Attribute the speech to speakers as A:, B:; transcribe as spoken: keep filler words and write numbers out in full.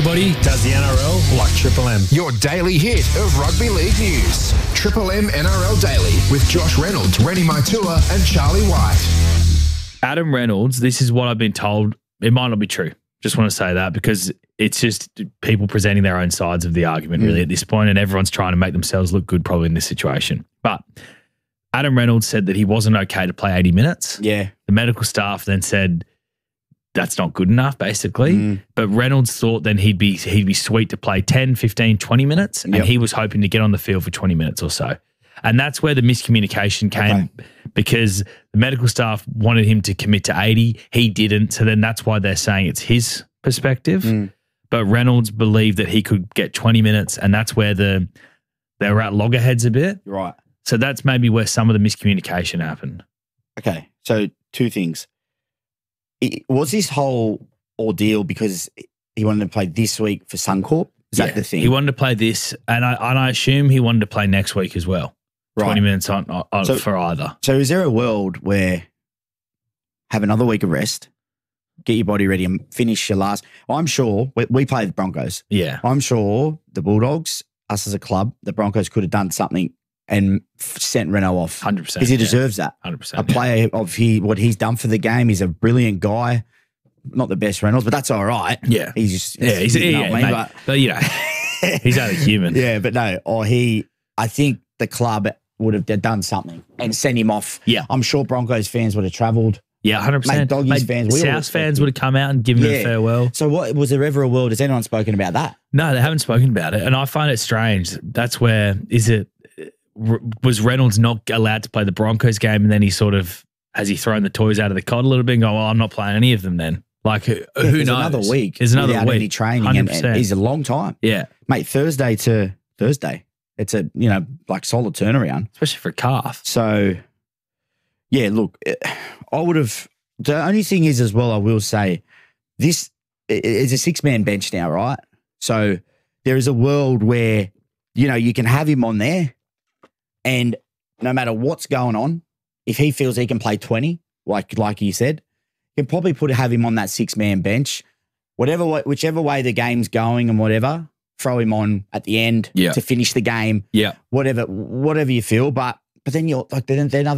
A: Nobody does the N R L like Triple M.
B: Your daily hit of rugby league news. Triple M N R L Daily with Josh Reynolds, Rennie Maitua and Charlie White.
C: Adam Reynolds, this is what I've been told. It might not be true. Just want to say that because it's just people presenting their own sides of the argument really mm. at this point, and everyone's trying to make themselves look good probably in this situation. But Adam Reynolds said that he wasn't okay to play eighty minutes.
D: Yeah.
C: The medical staff then said that's not good enough, basically. Mm. But Reynolds thought then he'd be he'd be sweet to play ten, fifteen, twenty minutes, and yep. he was hoping to get on the field for twenty minutes or so. And that's where the miscommunication came okay. because the medical staff wanted him to commit to eighty. He didn't. So then that's why they're saying it's his perspective. Mm. But Reynolds believed that he could get twenty minutes, and that's where the they were at loggerheads a bit.
D: Right.
C: So that's maybe where some of the miscommunication happened.
D: Okay. So two things. It, was this whole ordeal because he wanted to play this week for Suncorp? Is yeah, that the thing?
C: He wanted to play this, and I, and I assume he wanted to play next week as well. Right. twenty minutes on, on
D: so,
C: for either.
D: So is there a world where have another week of rest, get your body ready and finish your last? I'm sure, we, we play the Broncos.
C: Yeah.
D: I'm sure the Bulldogs, us as a club, the Broncos could have done something and sent Renault off.
C: one hundred percent.
D: Because he
C: yeah.
D: deserves that.
C: one hundred percent.
D: A player yeah. of he what he's done for the game. He's a brilliant guy. Not the best Reynolds, but that's all right.
C: Yeah.
D: He's just,
C: yeah, he's,
D: you know
C: yeah,
D: what I mean?
C: mate,
D: but,
C: but, you know, he's only human.
D: Yeah, but no, or he, I think the club would have done something and sent him off.
C: Yeah.
D: I'm sure Broncos fans would have travelled.
C: Yeah, one hundred percent.
D: Mate, Doggies
C: Mate,
D: fans. We
C: South fans would have come out and given
D: yeah.
C: him a farewell.
D: So what was there ever a world? Has anyone spoken about that?
C: No, they haven't spoken about it. And I find it strange. That's where, is it, was Reynolds not allowed to play the Broncos game and then he sort of, has he thrown the toys out of the cot a little bit and go, well, I'm not playing any of them then? Like, who,
D: yeah,
C: who knows?
D: Another week.
C: There's another
D: without
C: week.
D: Any training. And, and it's a long time.
C: Yeah.
D: Mate, Thursday to Thursday. It's a, you know, like solid turnaround.
C: Especially for a calf.
D: So, yeah, look, I would have, the only thing is as well, I will say, this is a six-man bench now, right? So there is a world where, you know, you can have him on there and no matter what's going on, if he feels he can play twenty, like like you said, you can probably put have him on that six-man bench. Whatever, whichever way the game's going and whatever, throw him on at the end
C: yeah.
D: to finish the game.
C: Yeah.
D: Whatever, whatever you feel. But but then you're like, then, then other